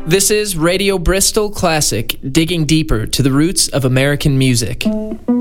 This is Radio Bristol Classic, digging deeper to the roots of American music.